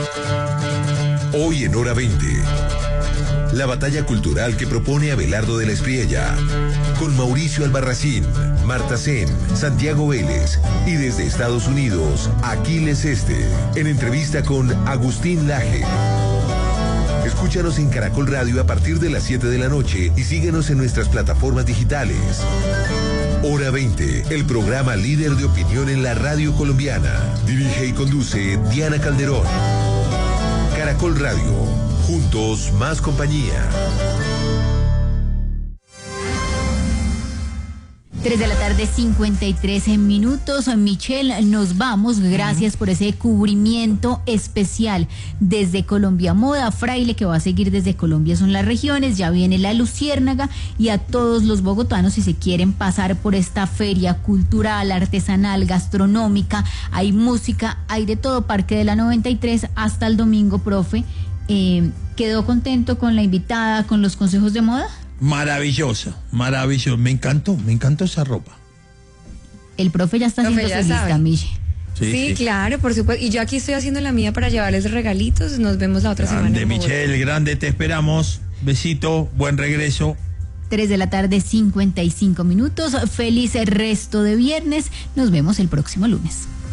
Hoy en Hora 20. La batalla cultural que propone Abelardo de la Espriella, con Mauricio Albarracín, Marta Sen, Santiago Vélez y desde Estados Unidos, Aquiles Este, en entrevista con Agustín Laje. Escúchanos en Caracol Radio a partir de las 7 de la noche y síguenos en nuestras plataformas digitales. Hora 20, el programa líder de opinión en la radio colombiana. Dirige y conduce Diana Calderón. Caracol Radio, juntos más compañía. 3 de la tarde, 53 minutos. Michelle, nos vamos. Gracias por ese cubrimiento especial desde Colombia Moda. Fraile, que va a seguir desde Colombia, son las regiones. Ya viene la Luciérnaga. Y a todos los bogotanos, si se quieren pasar por esta feria cultural, artesanal, gastronómica, hay música, hay de todo. Parque de la 93 hasta el domingo, profe. ¿Quedó contento con la invitada, con los consejos de moda? Maravilloso, maravilloso. Me encantó esa ropa. El profe ya está haciendo su lista, Miche. Sí, claro, por supuesto. Y yo aquí estoy haciendo la mía para llevarles regalitos. Nos vemos la otra semana. Grande, Michelle, grande, te esperamos. Besito, buen regreso. 3 de la tarde, 55 minutos. Feliz resto de viernes. Nos vemos el próximo lunes.